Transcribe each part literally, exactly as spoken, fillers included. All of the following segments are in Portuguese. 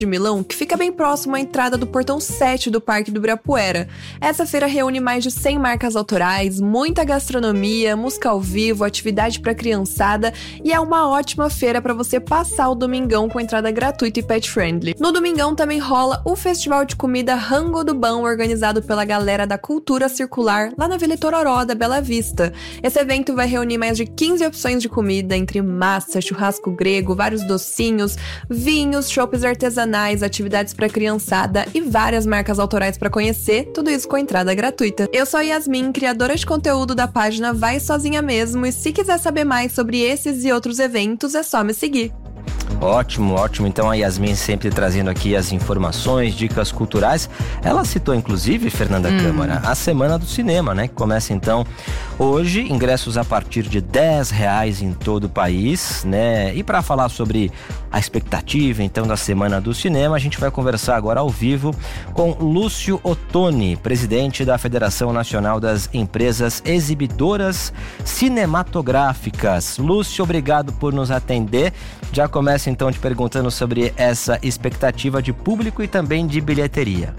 de Milão, que fica bem próximo à entrada do portão sete do Parque do Ibirapuera. Essa feira reúne mais de cem marcas autorais, muita gastronomia, música ao vivo, atividade para criançada e é uma ótima feira para você passar o domingão com entrada gratuita e pet friendly. No domingão também rola o festival de comida Rango do Bão, organizado pela galera da Cultura Circular lá na Vila Itororó da Bela Vista. Esse evento vai reunir mais de quinze opções de comida, entre massa, churrasco grego, vários docinhos, vinhos, chopes artesanais, atividades para criançada e várias marcas autorais para conhecer, tudo isso com entrada gratuita. Eu sou a Yasmin, criadora de conteúdo da página Vai Sozinha Mesmo, e se quiser saber mais sobre esses e outros eventos, é só me seguir. Ótimo, ótimo. Então a Yasmin sempre trazendo aqui as informações, dicas culturais. Ela citou inclusive, Fernanda hum. Câmara, a Semana do Cinema, né? Que começa então hoje, ingressos a partir de dez reais em todo o país, né? E para falar sobre a expectativa então da Semana do Cinema, a gente vai conversar agora ao vivo com Lúcio Ottoni, presidente da Federação Nacional das Empresas Exibidoras Cinematográficas. Lúcio, obrigado por nos atender. Já começa então te perguntando sobre essa expectativa de público e também de bilheteria.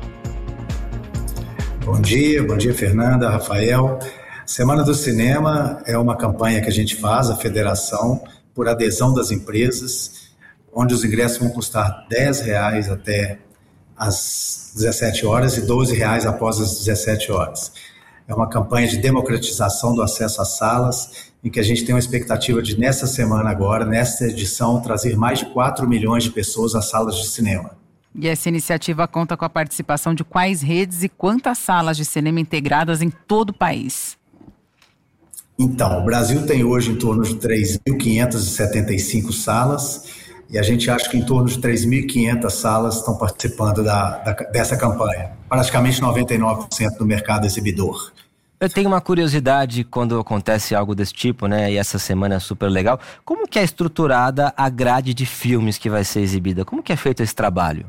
Bom dia, bom dia Fernanda, Rafael. Semana do Cinema é uma campanha que a gente faz, a federação, por adesão das empresas, onde os ingressos vão custar dez reais até às dezessete horas e doze reais após as dezessete horas. É uma campanha de democratização do acesso às salas, em que a gente tem uma expectativa de, nessa semana agora, nesta edição, trazer mais de quatro milhões de pessoas às salas de cinema. E essa iniciativa conta com a participação de quais redes e quantas salas de cinema integradas em todo o país? Então, o Brasil tem hoje em torno de três mil quinhentas e setenta e cinco salas, e a gente acha que em torno de três mil e quinhentas salas estão participando da, da, dessa campanha. Praticamente noventa e nove por cento do mercado exibidor. Eu tenho uma curiosidade quando acontece algo desse tipo, né? E essa semana é super legal. Como que é estruturada a grade de filmes que vai ser exibida? Como que é feito esse trabalho?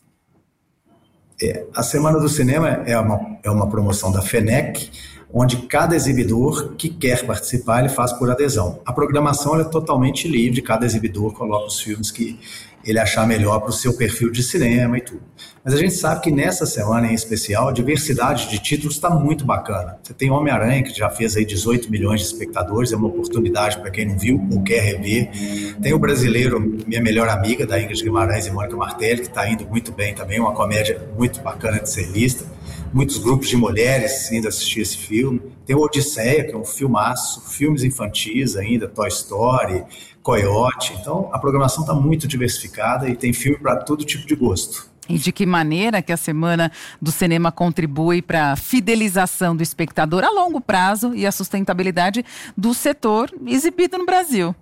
É, a Semana do Cinema é uma, é uma promoção da FENEC, onde cada exibidor que quer participar, ele faz por adesão. A programação é totalmente livre, cada exibidor coloca os filmes que ele achar melhor para o seu perfil de cinema e tudo. Mas a gente sabe que nessa semana em especial, a diversidade de títulos está muito bacana. Você tem Homem-Aranha, que já fez aí dezoito milhões de espectadores, é uma oportunidade para quem não viu ou quer rever. Tem o Brasileiro, Minha Melhor Amiga, da Ingrid Guimarães e Mônica Martelli, que está indo muito bem também, uma comédia muito bacana de ser vista. Muitos grupos de mulheres indo assistir esse filme. Tem o Odisseia, que é um filmaço, filmes infantis ainda, Toy Story, Coyote. Então, a programação está muito diversificada e tem filme para todo tipo de gosto. E de que maneira que a Semana do Cinema contribui para a fidelização do espectador a longo prazo e a sustentabilidade do setor exibido no Brasil?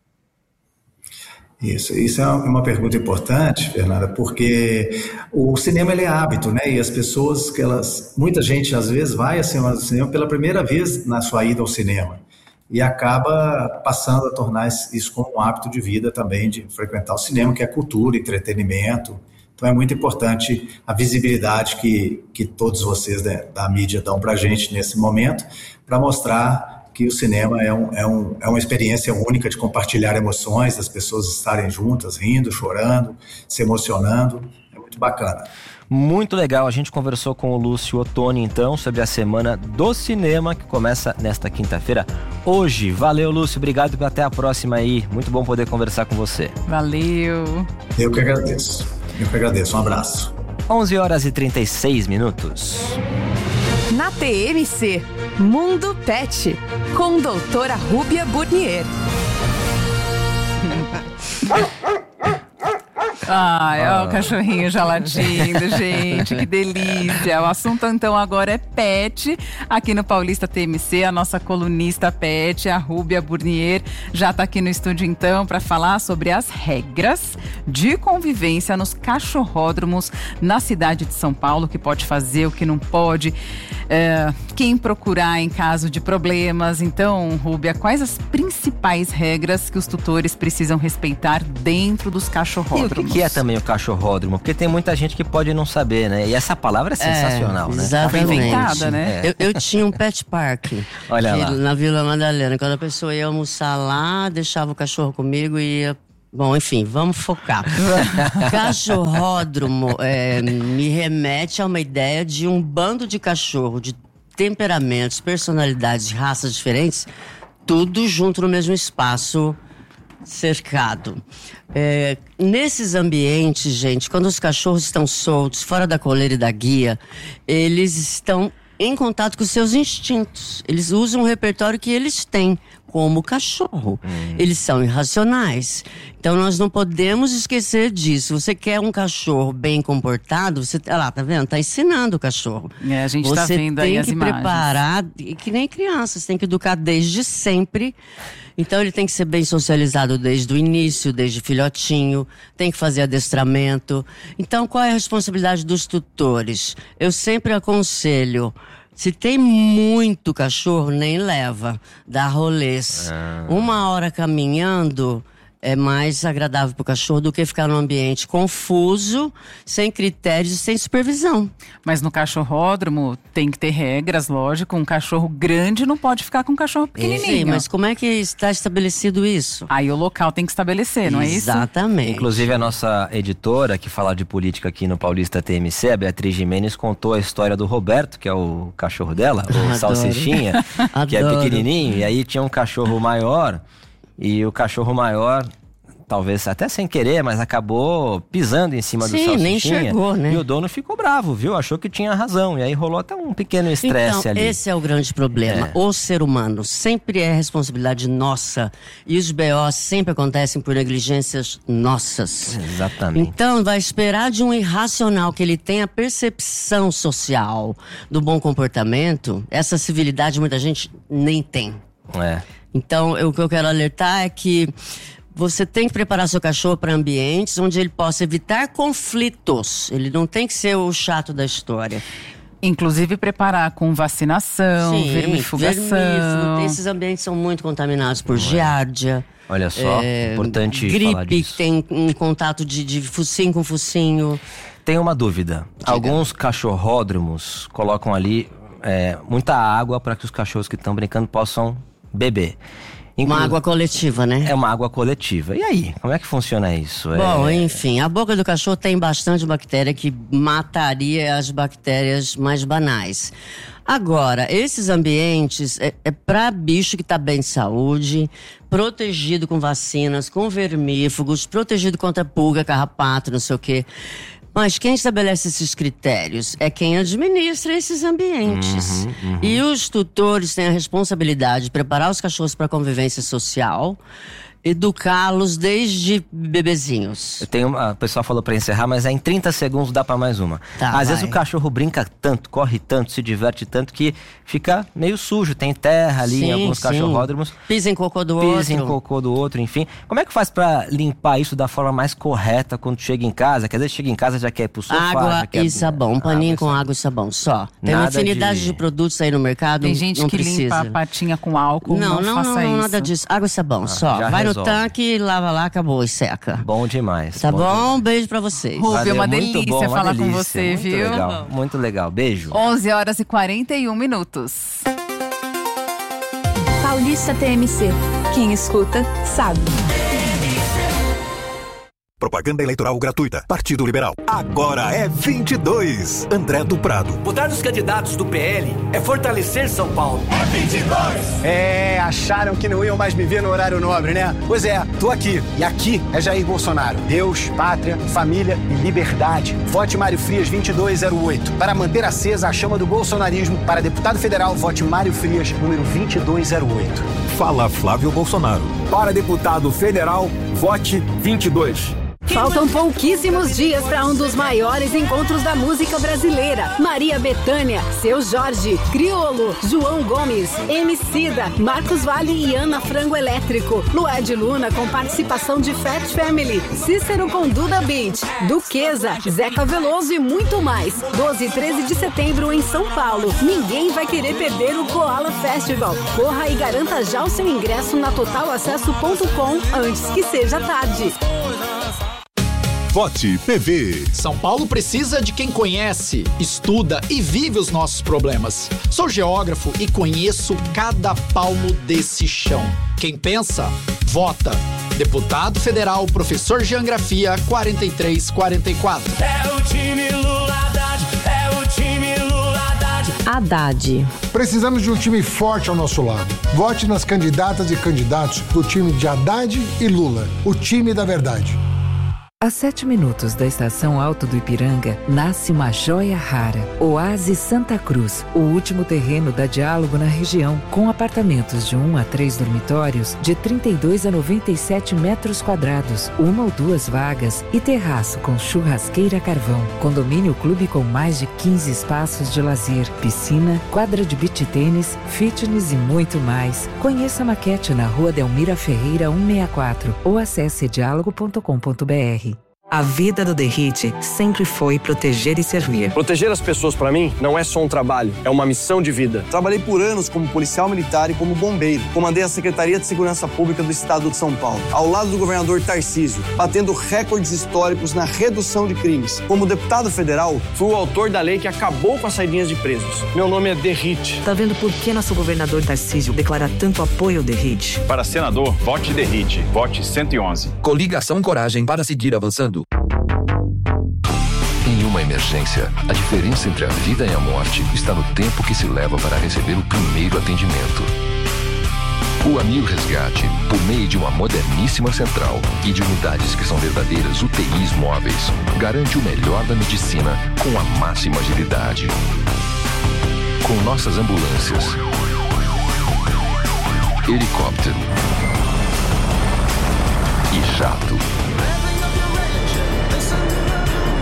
Isso, isso é uma pergunta importante, Fernanda, porque o cinema ele é hábito, né? E as pessoas, que elas, muita gente às vezes vai à Semana do Cinema pela primeira vez na sua ida ao cinema e acaba passando a tornar isso como um hábito de vida também, de frequentar o cinema, que é cultura, entretenimento. Então é muito importante a visibilidade que, que todos vocês, né, da mídia dão para a gente nesse momento, para mostrar que o cinema é, um, é, um, é uma experiência única de compartilhar emoções, das pessoas estarem juntas, rindo, chorando, se emocionando. É muito bacana. Muito legal, a gente conversou com o Lúcio Ottoni então sobre a Semana do Cinema, que começa nesta quinta-feira, hoje. Valeu, Lúcio, obrigado e até a próxima aí. Muito bom poder conversar com você. Valeu. Eu que agradeço. Eu que agradeço. Um abraço. onze horas e trinta e seis minutos. Na T M C, Mundo Pet, com doutora Rúbia Burnier. Ai, ó, o cachorrinho já latindo, gente, que delícia. O assunto então agora é pet. Aqui no Paulista T M C, a nossa colunista pet, a Rúbia Burnier, já está aqui no estúdio então para falar sobre as regras de convivência nos cachorródromos na cidade de São Paulo, o que pode fazer, o que não pode, é, quem procurar em caso de problemas. Então, Rúbia, quais as principais regras que os tutores precisam respeitar dentro dos cachorródromos? O que é também o cachorródromo? Porque tem muita gente que pode não saber, né? E essa palavra é sensacional, é, né? Exatamente. Tá inventada, né? É. Eu, eu tinha um pet park. Olha lá. Na Vila Madalena. Quando a pessoa ia almoçar lá, deixava o cachorro comigo e ia Bom, enfim, vamos focar. Cachorródromo é, me remete a uma ideia de um bando de cachorro de temperamentos, personalidades, raças diferentes, tudo junto no mesmo espaço cercado. É, nesses ambientes, gente, quando os cachorros estão soltos, fora da coleira e da guia, eles estão em contato com seus instintos. Eles usam o repertório que eles têm, como cachorro. Hum. Eles são irracionais. Então nós não podemos esquecer disso. Você quer um cachorro bem comportado, você, olha lá, tá vendo? Tá ensinando o cachorro. É, a gente tá vendo aí as imagens. Você tem que preparar, que nem criança, você tem que educar desde sempre. Então ele tem que ser bem socializado desde o início, desde filhotinho, tem que fazer adestramento. Então qual é a responsabilidade dos tutores? Eu sempre aconselho, se tem muito cachorro, nem leva, dá rolês. Ah. Uma hora caminhando é mais agradável para o cachorro do que ficar num ambiente confuso, sem critérios e sem supervisão. Mas no cachorródromo tem que ter regras, lógico. Um cachorro grande não pode ficar com um cachorro pequenininho. Sim, mas como é que está estabelecido isso? Aí o local tem que estabelecer, não é isso? Exatamente. Inclusive a nossa editora, que fala de política aqui no Paulista T M C, a Beatriz Gimenez, contou a história do Roberto, que é o cachorro dela, o Adoro. Salsichinha, que é pequenininho. E aí tinha um cachorro maior. E o cachorro maior, talvez até sem querer, mas acabou pisando em cima Sim, do salsichinha. nem enxergou, né? E o dono ficou bravo, viu? Achou que tinha razão. E aí rolou até um pequeno estresse então, ali. Esse é o grande problema. É. O ser humano sempre é responsabilidade nossa. E os B Os sempre acontecem por negligências nossas. Exatamente. Então, vai esperar de um irracional que ele tenha percepção social do bom comportamento. Essa civilidade muita gente nem tem. É. Então, eu, o que eu quero alertar é que você tem que preparar seu cachorro para ambientes onde ele possa evitar conflitos. Ele não tem que ser o chato da história. Inclusive preparar com vacinação, Sim, vermifugação. vermífugo. Esses ambientes são muito contaminados por giardia. Olha só, é, importante gripe, falar disso. Que tem um contato de, de focinho com focinho. Tem uma dúvida. Diga. Alguns cachorródromos colocam ali é, muita água para que os cachorros que estão brincando possam beber. Inclu... Uma água coletiva, né? É uma água coletiva. E aí, como é que funciona isso? Bom, é... enfim, a boca do cachorro tem bastante bactéria que mataria as bactérias mais banais. Agora, esses ambientes é, é para bicho que está bem de saúde, protegido com vacinas, com vermífugos, protegido contra pulga, carrapato, não sei o quê. Mas quem estabelece esses critérios é quem administra esses ambientes. Uhum, uhum. E os tutores têm a responsabilidade de preparar os cachorros para a convivência social, educá-los desde bebezinhos. Eu tenho uma, o pessoal falou para encerrar, mas é em trinta segundos, dá para mais uma. Tá, Às vai. vezes o cachorro brinca tanto, corre tanto, se diverte tanto que fica meio sujo, tem terra ali sim, em alguns sim. cachorródromos. Pisa em cocô do outro. Pisa em cocô do outro, enfim. Como é que faz para limpar isso da forma mais correta quando chega em casa? Quer dizer, chega em casa já quer ir pro sofá, Água já quer... e sabão, um paninho água com água e sabão, só. Tem uma Nada infinidade de... de produtos aí no mercado, Tem gente não que precisa. limpa a patinha com álcool, não, não, não faça não, isso. nada disso. Água e sabão, Ah, só. já Vai resolve. no tanque, lava lá, acabou e seca. Bom demais. Tá bom? demais. Um beijo pra vocês. Rubio, Valeu, uma muito delícia bom, uma falar delícia. com você, muito viu? Legal, muito legal. Beijo. onze horas e quarenta e um minutos. Paulista T M C. Quem escuta, sabe. Propaganda eleitoral gratuita. Partido Liberal. Agora é vinte e dois. André do Prado. Votar nos candidatos do P L é fortalecer São Paulo. É vinte e dois! É, acharam que não iam mais me ver no horário nobre, né? Pois é, tô aqui. E aqui é Jair Bolsonaro. Deus, pátria, família e liberdade. Vote Mário Frias vinte e dois zero oito. Para manter acesa a chama do bolsonarismo, para deputado federal, vote Mário Frias, número vinte e dois zero oito. Fala Flávio Bolsonaro. Para deputado federal, vote vinte e dois. Faltam pouquíssimos dias para um dos maiores encontros da música brasileira. Maria Bethânia, Seu Jorge, Criolo, João Gomes, Emicida, Marcos Valle e Ana Frango Elétrico. Lued Luna com participação de Fat Family, Cícero com Duda Beat, Duquesa, Zeca Veloso e muito mais. doze e treze de setembro em São Paulo. Ninguém vai querer perder o Koala Festival. Corra e garanta já o seu ingresso na total acesso ponto com antes que seja tarde. Vote P V. São Paulo precisa de quem conhece, estuda e vive os nossos problemas. Sou geógrafo e conheço cada palmo desse chão. Quem pensa, vota. Deputado Federal, professor Geografia, quarenta e três quarenta e quatro. É o time Lula Haddad, é o time Lula Haddad. Haddad. Precisamos de um time forte ao nosso lado. Vote nas candidatas e candidatos do time de Haddad e Lula, o time da verdade. A sete minutos da estação Alto do Ipiranga, nasce uma joia rara. Oásis Santa Cruz, o último terreno da Diálogo na região, com apartamentos de um a três dormitórios, de trinta e dois a noventa e sete metros quadrados, uma ou duas vagas e terraço com churrasqueira carvão. Condomínio clube com mais de quinze espaços de lazer, piscina, quadra de beach tênis, fitness e muito mais. Conheça a maquete na Rua Delmira Ferreira cento e sessenta e quatro ou acesse diálogo ponto com ponto br. A vida do Derrite sempre foi proteger e servir. Proteger as pessoas, para mim, não é só um trabalho, é uma missão de vida. Trabalhei por anos como policial militar e como bombeiro. Comandei a Secretaria de Segurança Pública do Estado de São Paulo, ao lado do governador Tarcísio, batendo recordes históricos na redução de crimes. Como deputado federal, fui o autor da lei que acabou com as saidinhas de presos. Meu nome é Derrite. Tá vendo por que nosso governador Tarcísio declara tanto apoio ao Derrite? Para senador, vote Derrite. Vote cento e onze. Coligação Coragem para seguir avançando. Em uma emergência, a diferença entre a vida e a morte está no tempo que se leva para receber o primeiro atendimento. O Amil Resgate, por meio de uma moderníssima central e de unidades que são verdadeiras U T Is móveis, garante o melhor da medicina com a máxima agilidade. Com nossas ambulâncias, helicóptero e jato.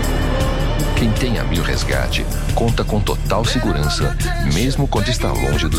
Quem tem Amil Resgate conta com total segurança, mesmo quando está longe do